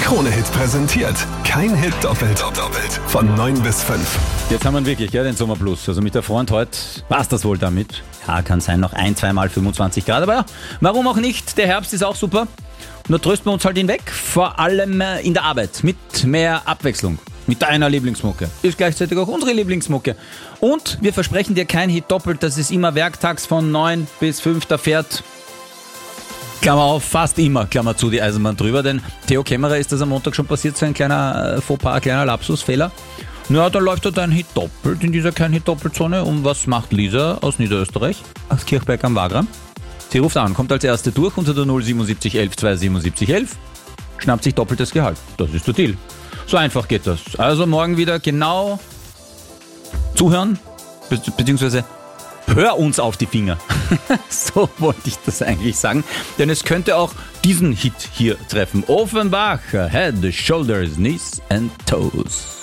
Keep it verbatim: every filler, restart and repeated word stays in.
Krone-Hit präsentiert. Kein Hit doppelt. doppelt. Von neun bis fünf. Jetzt haben wir wirklich, gell, den Sommer Plus. Also mit der Front heute war's das wohl damit. Ja, kann sein, noch ein, zweimal fünfundzwanzig Grad. Aber ja, warum auch nicht? Der Herbst ist auch super. Nur trösten wir uns halt hinweg. Vor allem in der Arbeit. Mit mehr Abwechslung. Mit deiner Lieblingsmucke. Ist gleichzeitig auch unsere Lieblingsmucke. Und wir versprechen dir kein Hit doppelt. Das ist immer werktags von neun bis fünf. Da fährt, Klammer auf, fast immer, Klammer zu, die Eisenbahn drüber. Denn Theo Kämmerer ist das am Montag schon passiert, so ein kleiner Fauxpas, ein kleiner Lapsusfehler. Na, dann läuft da dein Hit doppelt in dieser Kein-Hit-Doppelt-Zone. Und was macht Lisa aus Niederösterreich, aus Kirchberg am Wagram? Sie ruft an, kommt als Erste durch unter der null siebenundsiebzig elf zweihundertsiebenundsiebzig elf, schnappt sich doppeltes Gehalt. Das ist der Deal. So einfach geht das. Also morgen wieder genau zuhören, be- beziehungsweise hör uns auf die Finger. So wollte ich das eigentlich sagen. Denn es könnte auch diesen Hit hier treffen. Offenbach, Head, Shoulders, Knees and Toes.